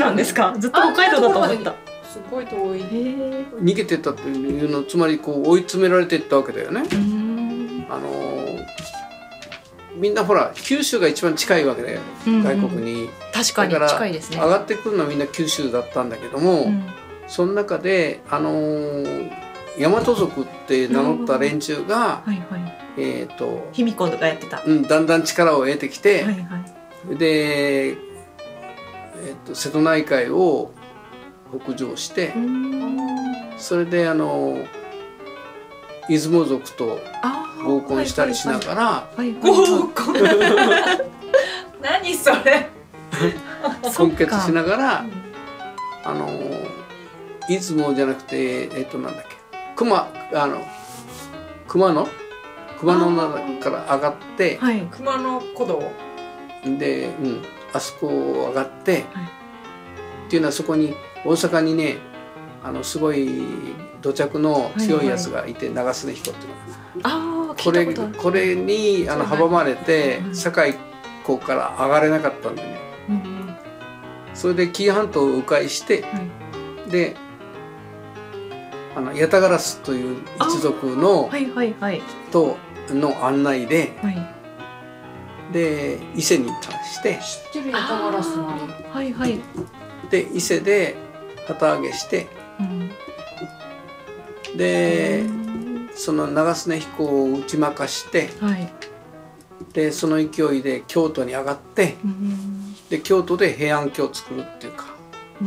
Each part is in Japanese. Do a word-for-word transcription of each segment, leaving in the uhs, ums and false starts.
なんですか？ずっと北海道だと思った。 すごい遠い。 逃げてったっていうの、つまりこう追い詰められていったわけだよね。あのー、みんなほら九州が一番近いわけだよ、外国に。 確かに近いですね。 上がってくるのはみんな九州だったんだけども、うん、その中であのー、大和族って名乗った連中が、えっと卑弥呼がやってた、 うん、だんだん力を得てきて、はい、はい、で、えー、と瀬戸内海を北上して、それであの出雲族と合コンしたりしながら、 合コン何それ混血しながら、あの出雲じゃなくて、えっ、ー、となんだっけ、熊あの熊野熊野から上がって、 はい、熊野古道で、うん、あそこを上がって、はい、っていうのはそこに大阪にね、あのすごい土着の強いやつがいて、はいはい、長須彦っていうのが、あこれこれにあの阻まれて堺港から上がれなかったんでね、うん、それで紀伊半島を迂回して、はい、であの八田烏という一族の、はいはいはい、との案内で、はい、で伊勢に達して知ってる八田烏のはいはい、 で伊勢で旗揚げして、うん、でその長須彦を打ち負かして、はい、でその勢いで京都に上がって、うん、で京都で平安京を作るっていうか、うん、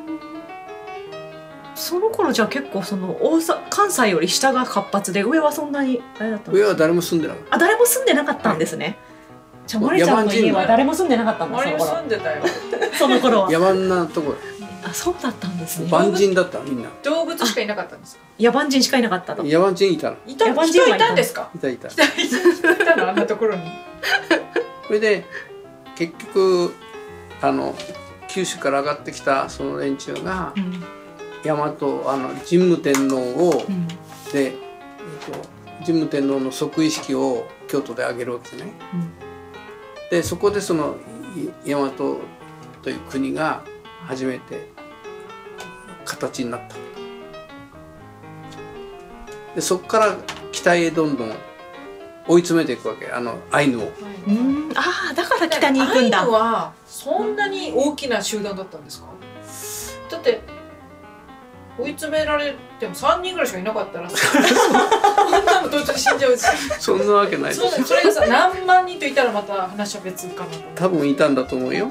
その頃じゃあ結構その大阪関西より下が活発で、上はそんなにあれだったんですか？ 上は誰も住んでなかった。 あ、誰も住んでなかったんですね、はい、じゃあマリちゃんの家は誰も住んでなかったんだ。 マリも住んでたよその頃は野蛮なところ。 あ、そうだったんですね。 蛮人だったみんな。 動物しかいなかったんですか？ 野蛮人しかいなかったと。 野蛮人いたの。 いたの？人いたんですか？ いたいた。いたのあんなところに。 それで結局あの九州から上がってきたその連中が、うん、大和あの神武天皇を、うん、で、えっと、神武天皇の即位式を京都で挙げるわけですね。うん、でそこでその大和という国が初めて形になった。でそこから北へどんどん追い詰めていくわけ、あのアイヌを。 うん、ああ、だから北に行くんだ。 アイヌはそんなに大きな集団だったんですか？だって追い詰められてもさんにんぐらいしかいなかったらこんなの途中で死んじゃうし。 そんなわけないです。 それがさ何万人といたらまた話は別かなと。 多分いたんだと思うよ。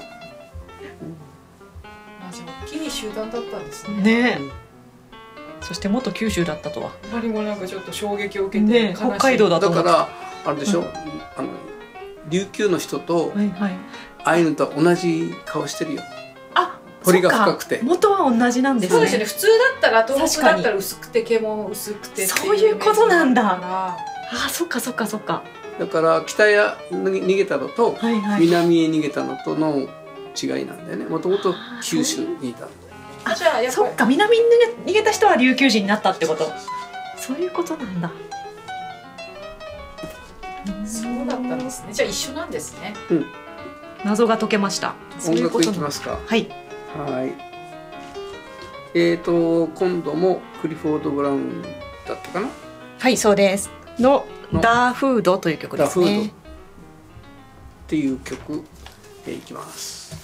大きい集団だったんですね。 ねえ。そして元九州だったとは。 あまりもなんかちょっと衝撃を受けて、 ね、北海道だとだからあれでしょ、うん、あの琉球の人とアイヌと同じ顔してるよ。 あ、 彫りが深くて元は同じなんですね。 そうですね。普通だったら東北だったら薄くて毛も薄くてそういうことなんだ。ああ、そっかそっかそっか。 だから北へ逃げたのと南へ逃げたのとの違いなんだよね。もともと九州にいた。 あ、じゃあそっか、南に逃げた人は琉球人になったってこと。そういうことなんだ。 そうだったんですね。じゃあ一緒なんですね。 うん。 謎が解けました。 音楽いきますか。 はい。 はい。えっと今度もクリフォード・ブラウンだったかな。 はい、そうです。のダーフードという曲ですね。 ダーフードっていう曲でいきます。